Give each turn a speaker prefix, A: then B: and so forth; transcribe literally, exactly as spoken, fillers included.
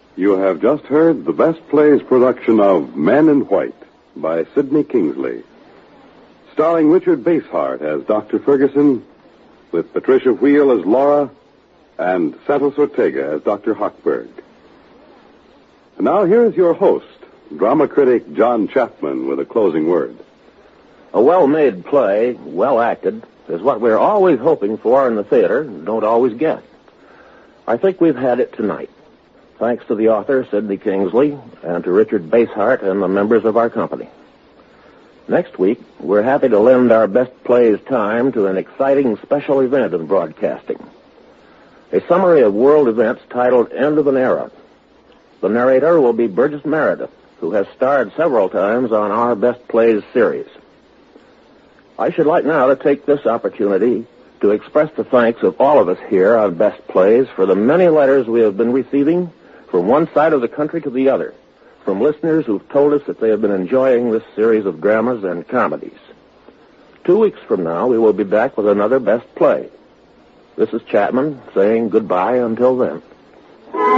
A: You have just heard the Best Plays production of Men in White by Sidney Kingsley, starring Richard Basehart as Doctor Ferguson, with Patricia Wheel as Laura, and Santos Ortega as Doctor Hochberg. And now here's your host, drama critic John Chapman, with a closing word.
B: A well-made play, well acted, is what we're always hoping for in the theater and don't always get. I think we've had it tonight, thanks to the author, Sidney Kingsley, and to Richard Basehart and the members of our company. Next week, we're happy to lend our Best Plays time to an exciting special event in broadcasting. A summary of world events titled End of an Era. The narrator will be Burgess Meredith, who has starred several times on our Best Plays series. I should like now to take this opportunity to express the thanks of all of us here on Best Plays for the many letters we have been receiving from one side of the country to the other, from listeners who've told us that they have been enjoying this series of dramas and comedies. Two weeks from now, we will be back with another Best Play. This is Chapman saying goodbye until then.